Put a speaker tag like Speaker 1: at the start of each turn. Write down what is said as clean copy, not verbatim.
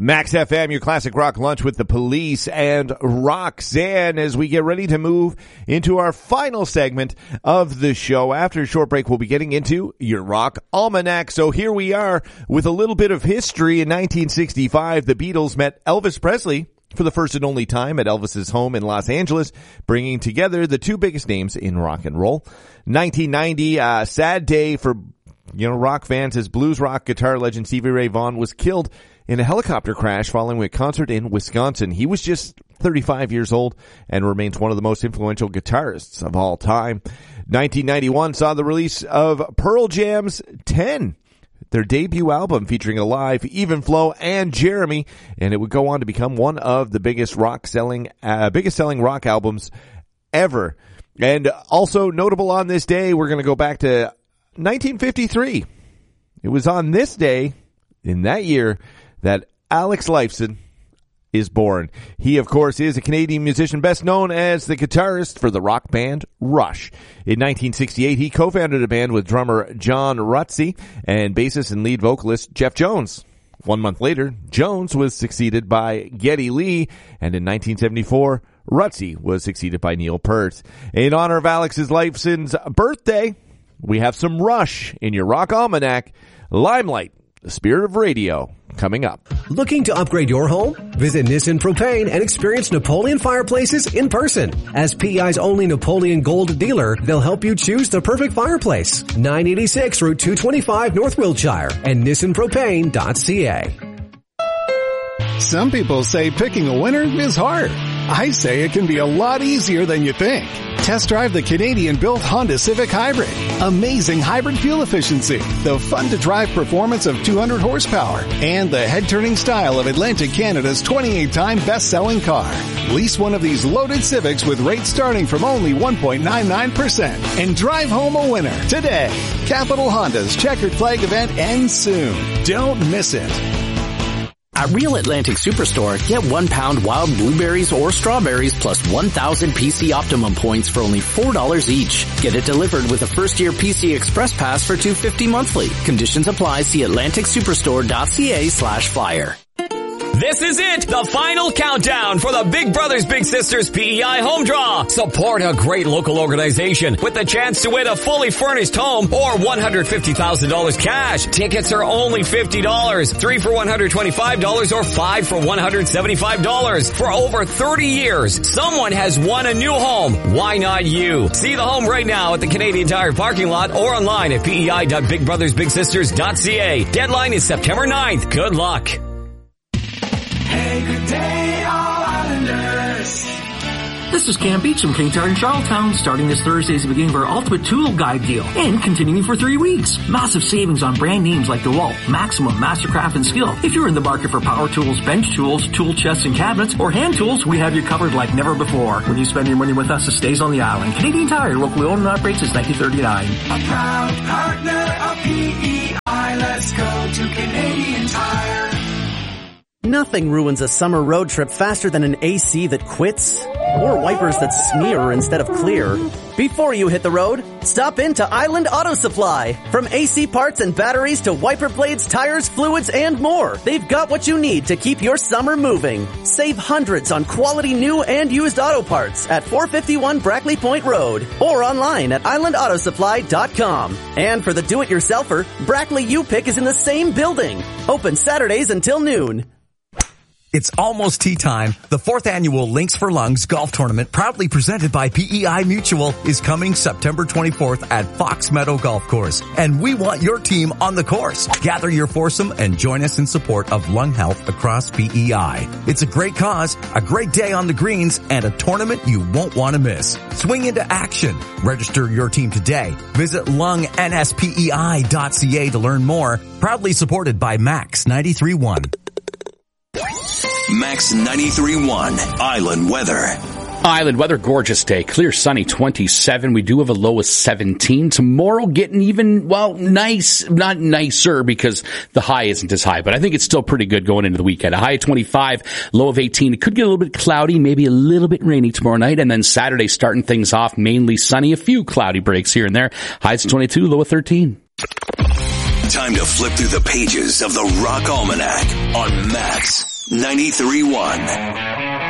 Speaker 1: Max FM, your classic rock lunch with the Police and Roxanne, as we get ready to move into our final segment of the show. After a short break, we'll be getting into your Rock Almanac. So here we are with a little bit of history. In 1965, the Beatles met Elvis Presley for the first and only time at Elvis's home in Los Angeles, bringing together the two biggest names in rock and roll. 1990, a sad day for rock fans, as blues rock guitar legend Stevie Ray Vaughan was killed in a helicopter crash following a concert in Wisconsin. He was just 35 years old and remains one of the most influential guitarists of all time. 1991 saw the release of Pearl Jam's 10, their debut album featuring Alive, Even Flow, and Jeremy, and it would go on to become one of the biggest selling rock albums ever. And also notable on this day, we're going to go back to 1953. It was on this day, in that year, that Alex Lifeson is born. He, of course, is a Canadian musician best known as the guitarist for the rock band Rush. In 1968, he co-founded a band with drummer John Rutsey and bassist and lead vocalist Jeff Jones. 1 month later, Jones was succeeded by Geddy Lee, and in 1974, Rutsey was succeeded by Neil Peart. In honor of Alex Lifeson's birthday, we have some Rush in your Rock Almanac. Limelight, the spirit of radio, coming up.
Speaker 2: Looking to upgrade your home? Visit Nissan Propane and experience Napoleon fireplaces in person. As PEI's only Napoleon Gold dealer, they'll help you choose the perfect fireplace. 986 Route 225 North Wiltshire and nissanpropane.ca.
Speaker 3: Some people say picking a winner is hard. I say it can be a lot easier than you think. Test drive the Canadian-built Honda Civic Hybrid. Amazing hybrid fuel efficiency, the fun-to-drive performance of 200 horsepower, and the head-turning style of Atlantic Canada's 28-time best-selling car. Lease one of these loaded Civics with rates starting from only 1.99% and drive home a winner today. Capital Honda's Checkered Flag event ends soon. Don't miss it.
Speaker 4: At Real Atlantic Superstore, get 1 pound wild blueberries or strawberries plus 1,000 PC Optimum points for only $4 each. Get it delivered with a first-year PC Express Pass for $250 monthly. Conditions apply. See atlanticsuperstore.ca/flyer.
Speaker 5: This is it, the final countdown for the Big Brothers Big Sisters PEI Home Draw. Support a great local organization with the chance to win a fully furnished home or $150,000 cash. Tickets are only $50, 3 for $125 or 5 for $175. For over 30 years, someone has won a new home. Why not you? See the home right now at the Canadian Tire parking lot or online at pei.bigbrothersbigsisters.ca. Deadline is September 9th. Good luck.
Speaker 6: Hey, good day, all Islanders.
Speaker 7: This is Cam Beach from King Tire in Charlottetown. Starting this Thursday is the beginning of our Ultimate Tool Guide deal and continuing for 3 weeks. Massive savings on brand names like DeWalt, Maximum, Mastercraft, and Skill. If you're in the market for power tools, bench tools, tool chests and cabinets, or hand tools, we have you covered like never before. When you spend your money with us, it stays on the island. Canadian Tire, locally owned and operates since 1939.
Speaker 6: A proud partner of PEI. Let's go to Canadian Tire.
Speaker 8: Nothing ruins a summer road trip faster than an AC that quits or wipers that smear instead of clear. Before you hit the road, stop into Island Auto Supply. From AC parts and batteries to wiper blades, tires, fluids, and more, they've got what you need to keep your summer moving. Save hundreds on quality new and used auto parts at 451 Brackley Point Road or online at islandautosupply.com. And for the do-it-yourselfer, Brackley U-Pick is in the same building. Open Saturdays until noon.
Speaker 9: It's almost tea time. The 4th annual Links for Lungs golf tournament, proudly presented by PEI Mutual, is coming September 24th at Fox Meadow Golf Course. And we want your team on the course. Gather your foursome and join us in support of lung health across PEI. It's a great cause, a great day on the greens, and a tournament you won't want to miss. Swing into action. Register your team today. Visit lungnspei.ca to learn more. Proudly supported by Max 93.1.
Speaker 10: Max 93.1 Island Weather.
Speaker 11: Island weather, gorgeous day. Clear, sunny, 27. We do have a low of 17. Tomorrow getting even, nice, not nicer because the high isn't as high, but I think it's still pretty good going into the weekend. A high of 25, low of 18. It could get a little bit cloudy, maybe a little bit rainy tomorrow night, and then Saturday starting things off mainly sunny, a few cloudy breaks here and there. Highs of 22, low of 13.
Speaker 10: Time to flip through the pages of the Rock Almanac on Max. 93.1.